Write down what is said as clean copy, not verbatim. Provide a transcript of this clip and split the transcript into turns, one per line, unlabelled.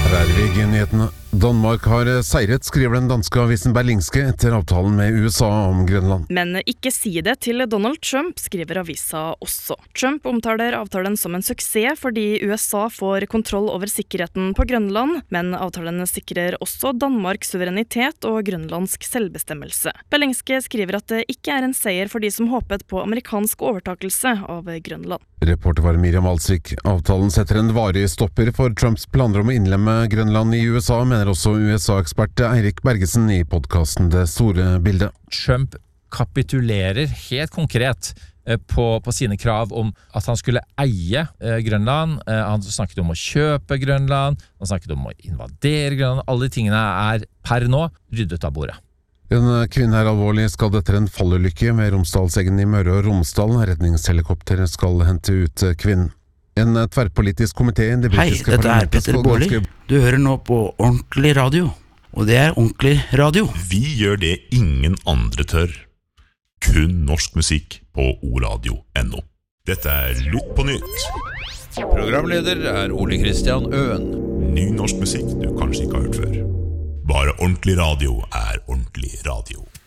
Her VG-nyhetene. Danmark har seiret, skriver den danske avisen Berlingske etter avtalen med USA om Grønland.
Men ikke si det til Donald Trump, skriver avisa også. Trump omtaler avtalen som en suksess fordi USA får kontroll over sikkerheten på Grønland, men avtalen sikrer også Danmarks suverenitet og grønlandsk selvbestemmelse. Berlingske skriver at det ikke er en seier for de som håpet på amerikansk overtakelse av Grønland.
Reporter var Miriam Alsvik. Avtalen setter en varig stopper for Trumps planer om å innlemme Grønland i USA, mener også USA-ekspert Eirik Bergesen i podcasten Det store bildet.
Trump kapitulerer helt konkret på sine krav om at han skulle eie Grønland. Han snakket om å kjøpe Grønland, han snakket om å invadere Grønland. Alle tingene er per nå ryddet av bordet.
En kvinne er alvorlig skadd etter en fallulykke ved Romsdalseggen i Møre og Romsdal. Redningshelikopter skal hente ut kvinnen. En tverrpolitisk komité i det britiske
parlamentet. Hei, dette er Petter Bårli. Du hører nå på Ordentlig Radio, og det er Ordentlig Radio.
Vi gjør det ingen andre tør. Kun norsk musikk på oradio.no. Dette er Lytt på nytt.
Programleder er Ole Kristian Øen.
Ny norsk musikk du kanskje ikke har hørt før. Bare Ordentlig Radio er Ordentlig Radio.